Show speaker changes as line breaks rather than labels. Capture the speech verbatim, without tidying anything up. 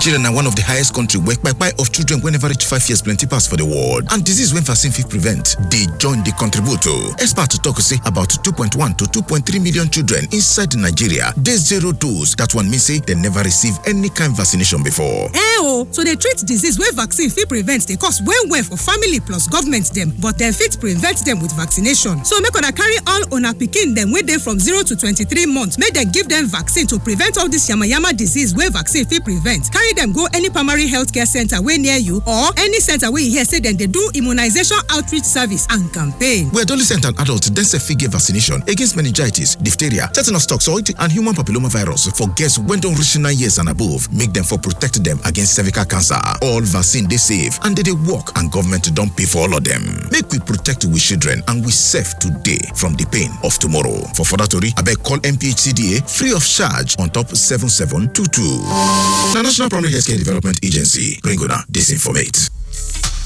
Nigeria na one of the highest country where kpai of children wey never reach five years plenty pass for the world, and disease wey vaccine fit prevent dey join dey contribute to. Experts talk say about two point one to two point three million children inside Nigeria dey zero dose. That one mean say dem never receive any kind vaccination before.
Eh oh, so dey treat disease wey vaccine fit prevent dey cost well well for family plus government dem, but dem fit prevent dem with vaccination. So make una carry all una pikin dem wey dey from zero to twenty-three months, make dem give dem vaccine to prevent all this yamayama disease wey vaccine fit prevent. Carry dem go any primary healthcare center wey near you or any center wey you hear say dem dey do immunization outreach service and campaign.
We adolescent and adults dem sef fit get vaccination against meningitis, diphtheria, tetanus toxoid and human papillomavirus for girls wey don reach nine years and above. Make dem for protect dem against cervical cancer. All vaccine dey safe and they dey work, and government don pay for all of them. Make we protect we children and we safe today from the pain of tomorrow. For further tori, abeg call M P H C D A free of charge on top seven seven two two. Na National Primary Healthcare Development Agency bring una disinformate.